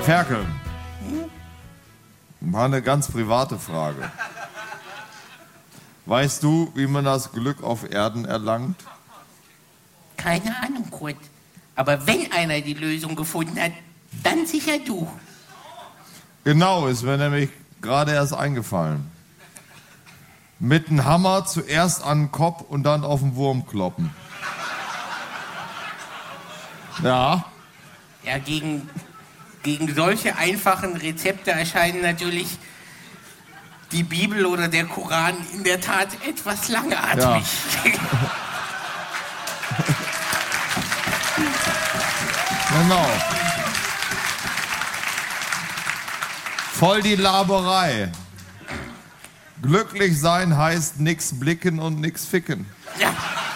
Ferkel, mal eine ganz private Frage. Weißt du, wie man das Glück auf Erden erlangt? Keine Ahnung, Kurt. Aber wenn einer die Lösung gefunden hat, dann sicher du. Genau, ist mir nämlich gerade erst eingefallen. Mit dem Hammer zuerst an den Kopf und dann auf den Wurm kloppen. Ja. Ja, gegen solche einfachen Rezepte erscheinen natürlich die Bibel oder der Koran in der Tat etwas langatmig. Ja. Genau. Voll die Laberei. Glücklich sein heißt nix blicken und nix ficken. Ja.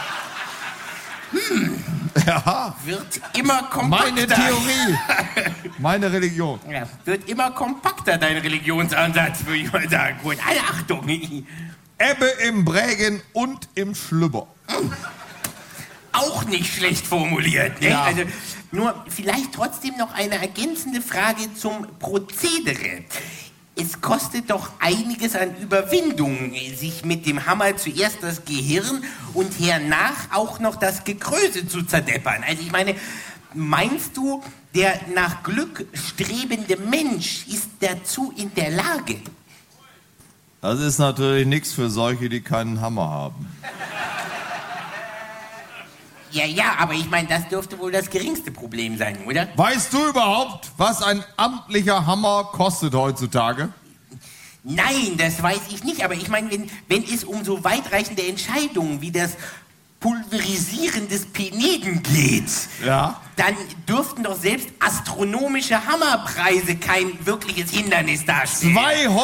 Ja. Wird immer kompakter. Meine Theorie. Meine Religion. Ja, wird immer kompakter, dein Religionsansatz, würde ich mal sagen. Gut, alle Achtung. Ebbe im Brägen und im Schlüpper. Auch nicht schlecht formuliert. Ne? Ja. Also, nur vielleicht trotzdem noch eine ergänzende Frage zum Prozedere. Es kostet doch einiges an Überwindung, sich mit dem Hammer zuerst das Gehirn und hernach auch noch das Gekröse zu zerdeppern. Also ich meine, meinst du, der nach Glück strebende Mensch ist dazu in der Lage? Das ist natürlich nichts für solche, die keinen Hammer haben. Ja, aber ich meine, das dürfte wohl das geringste Problem sein, oder? Weißt du überhaupt, was ein amtlicher Hammer kostet heutzutage? Nein, das weiß ich nicht, aber ich meine, wenn es um so weitreichende Entscheidungen wie das Pulverisieren des Peneden geht, Ja. dann dürften doch selbst astronomische Hammerpreise kein wirkliches Hindernis darstellen.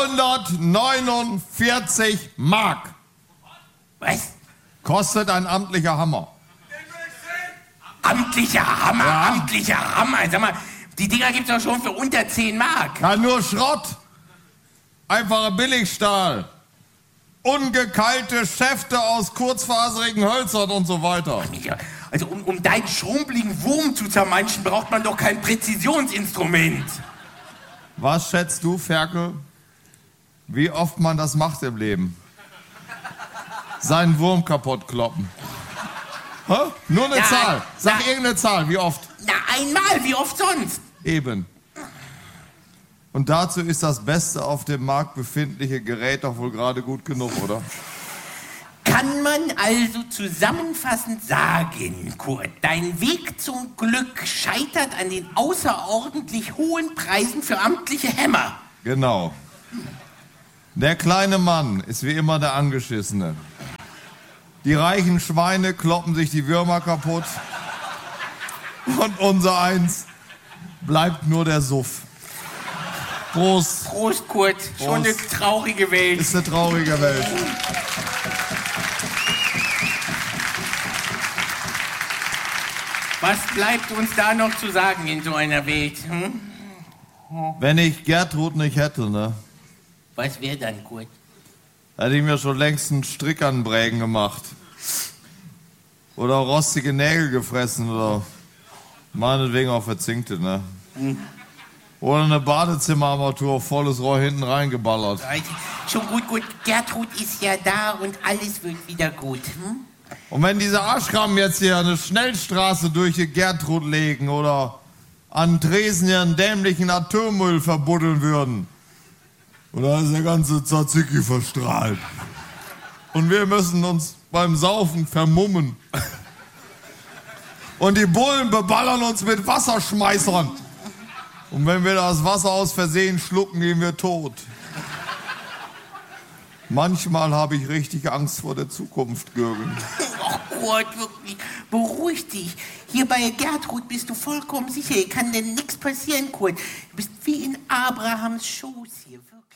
249 Mark Was? kostet ein amtlicher Hammer. Amtlicher Hammer, Ja. amtlicher Hammer. Sag mal, die Dinger gibt's doch schon für unter 10 Mark. Ja, nur Schrott. Einfacher Billigstahl. Ungekeilte Schäfte aus kurzfaserigen Hölzern und so weiter. Ja, also um deinen schrumpeligen Wurm zu zermanschen, braucht man doch kein Präzisionsinstrument. Was schätzt du, Ferkel, wie oft man das macht im Leben? Seinen Wurm kaputt kloppen. Hä? Nur eine Ja, Zahl. Sag na- irgendeine Zahl, wie oft? Na, einmal, wie oft sonst? Eben. Und dazu ist das beste auf dem Markt befindliche Gerät doch wohl gerade gut genug, oder? Kann man also zusammenfassend sagen, Kurt, dein Weg zum Glück scheitert an den außerordentlich hohen Preisen für amtliche Hämmer. Genau. Der kleine Mann ist wie immer der Angeschissene. Die reichen Schweine kloppen sich die Würmer kaputt. Und unser Eins bleibt nur der Suff. Prost. Prost, Kurt. Schon eine traurige Welt. Ist eine traurige Welt. Was bleibt uns da noch zu sagen in so einer Welt? Hm? Wenn ich Gertrud nicht hätte, ne, Was wäre dann, Kurt? hätte ich mir schon längst einen Strick an den Brägen gemacht. Oder rostige Nägel gefressen oder meinetwegen auch verzinkte, ne? Oder eine Badezimmerarmatur auf volles Rohr hinten reingeballert. Schon gut. Gertrud ist ja da und alles wird wieder gut. Hm? Und wenn diese Arschkrampen jetzt hier eine Schnellstraße durch die Gertrud legen oder an Tresen ihren dämlichen Atommüll verbuddeln würden, und da ist der ganze Tzatziki verstrahlt. Und wir müssen uns beim Saufen vermummen. Und die Bullen beballern uns mit Wasserschmeißern. Und wenn wir das Wasser aus Versehen schlucken, gehen wir tot. Manchmal habe ich richtig Angst vor der Zukunft, Gürgen. Ach Gott, wirklich, beruhig dich. Hier bei Gertrud bist du vollkommen sicher. Hier kann denn nichts passieren, Kurt. Du bist wie in Abrahams Schoß hier, wirklich.